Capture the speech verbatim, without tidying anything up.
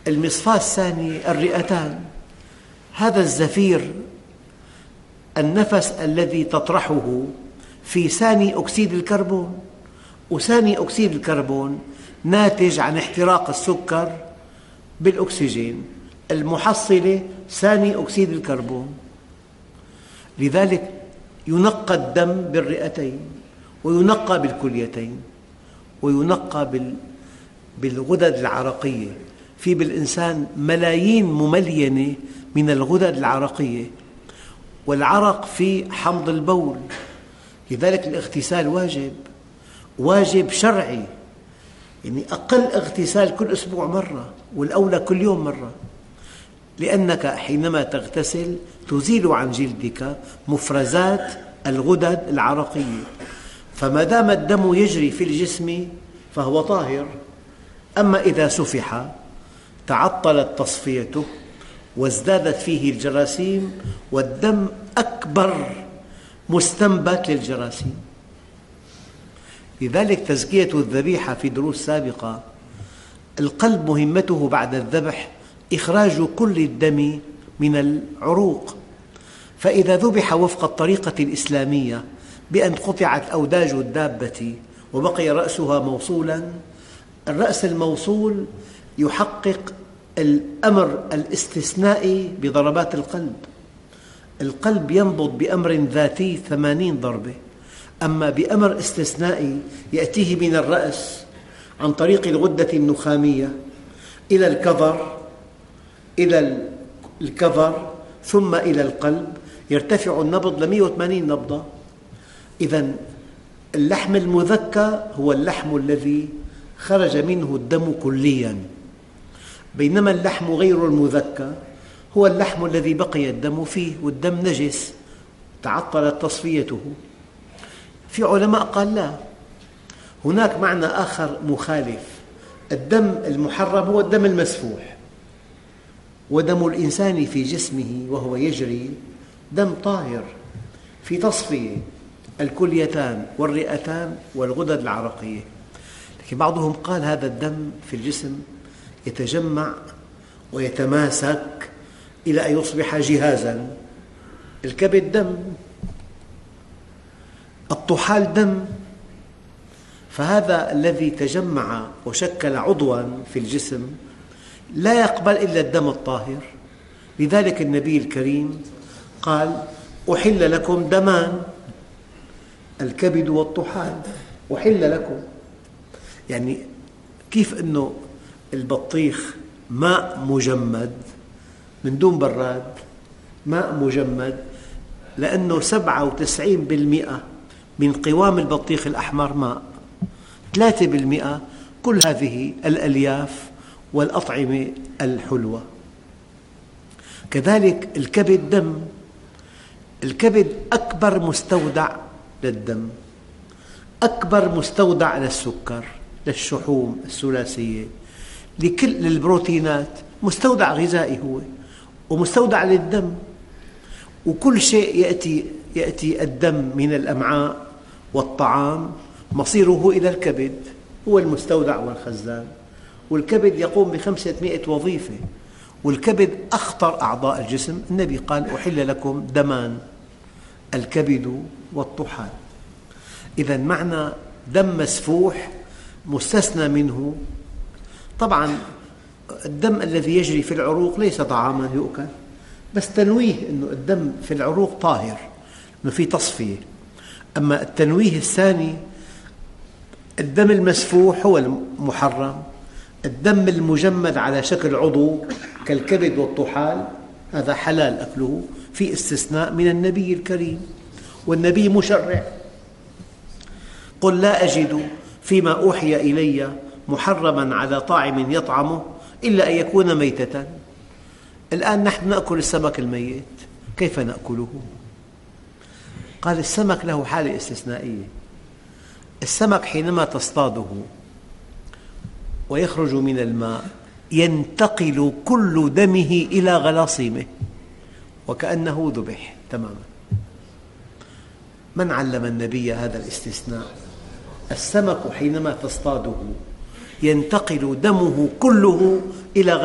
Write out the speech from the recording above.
المصفاة الثانية الرئتان، هذا الزفير النفس الذي تطرحه في ثاني أكسيد الكربون، وثاني أكسيد الكربون ناتج عن احتراق السكر بالأكسجين، المحصلة ثاني أكسيد الكربون. لذلك ينقى الدم بالرئتين، وينقى بالكليتين، وينقى بالغدد العرقية. في بالإنسان ملايين مملينة من الغدد العرقية، والعرق في حمض البول، لذلك الاغتسال واجب، واجب شرعي، يعني أقل اغتسال كل أسبوع مرة، والأولى كل يوم مرة، لأنك حينما تغتسل تزيل عن جلدك مفرزات الغدد العرقية، فما دام الدم يجري في الجسم فهو طاهر. أما إذا سفح تعطلت تصفيته وازدادت فيه الجراثيم، والدم أكبر مستنبت للجراثيم. لذلك تزكية الذبيحة في دروس سابقة، القلب مهمته بعد الذبح إخراج كل الدم من العروق، فإذا ذبح وفق الطريقة الإسلامية بأن قطعت أوداج الدابة وبقي رأسها موصولا، الرأس الموصول يحقق الأمر الاستثنائي بضربات القلب. القلب ينبض بأمر ذاتي ثمانين ضربة، أما بأمر استثنائي يأتيه من الرأس عن طريق الغدة النخامية إلى الكظر إلى الكظر ثم إلى القلب، يرتفع النبض ل مئة وثمانين نبضة. إذن اللحم المذكى هو اللحم الذي خرج منه الدم كلياً، بينما اللحم غير المذكى هو اللحم الذي بقي الدم فيه، والدم نجس تعطلت تصفيته. في علماء قال لا، هناك معنى آخر مخالف، الدم المحرم هو الدم المسفوح، ودم الإنسان في جسمه وهو يجري دم طاهر في تصفية، الكليتان والرئتان والغدد العرقية. لكن بعضهم قال هذا الدم في الجسم يتجمع ويتماسك إلى أن يصبح جهازاً، الكبد دم، الطحال دم، فهذا الذي تجمع وشكل عضواً في الجسم لا يقبل إلا الدم الطاهر. لذلك النبي الكريم قال أحل لكم دمان، الكبد والطحال أحل لكم. يعني كيف أنه البطيخ ماء مجمد من دون براد، ماء مجمد، لأنه سبعة وتسعين بالمئة من قوام البطيخ الأحمر ماء، ثلاثة بالمئة كل هذه الألياف والأطعمة الحلوة. كذلك الكبد دم، الكبد أكبر مستودع للدم، أكبر مستودع للسكر، للشحوم الثلاثية، لكل البروتينات، مستودع غذائي هو ومستودع للدم. وكل شيء يأتي, يأتي الدم من الأمعاء والطعام مصيره إلى الكبد، هو المستودع والخزان. والكبد يقوم بخمسمئة وظيفة، والكبد أخطر أعضاء الجسم. النبي قال أحل لكم دمان، الكبد والطحال. إذن معنى دم مسفوح مستثنى منه. طبعا الدم الذي يجري في العروق ليس طعاما يؤكل، بس تنويه أنه الدم في العروق طاهر، أنه في تصفية. أما التنويه الثاني، الدم المسفوح هو المحرم، الدم المجمد على شكل عضو كالكبد والطحال هذا حلال أكله، في استثناء من النبي الكريم، والنبي مشرع. قل لا أجد فيما أوحي إلي محرما على طاعم يطعمه إلا أن يكون ميتة. الآن نحن نأكل السمك الميت، كيف نأكله؟ قال السمك له حالة استثنائية. السمك حينما تصطاده ويخرج من الماء ينتقل كل دمه إلى غلاصيمه وكأنه ذبح تماما. من علم النبي هذا الاستثناء؟ السمك حينما تصطاده ينتقل دمه كله إلى